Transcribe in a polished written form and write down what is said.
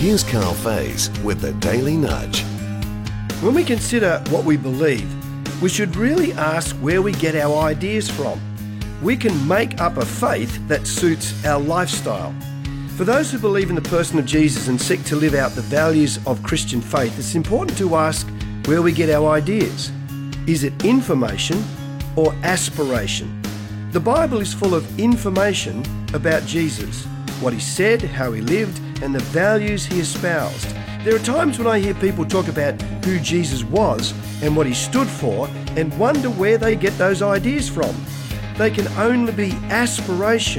Here's Carl Faze with the Daily Nudge. When we consider what we believe, we should really ask where we get our ideas from. We can make up a faith that suits our lifestyle. For those who believe in the person of Jesus and seek to live out the values of Christian faith, it's important to ask where we get our ideas. Is it information or aspiration? The Bible is full of information about Jesus, what he said, how he lived, and the values he espoused. There are times when I hear people talk about who Jesus was and what he stood for and wonder where they get those ideas from. They can only be aspiration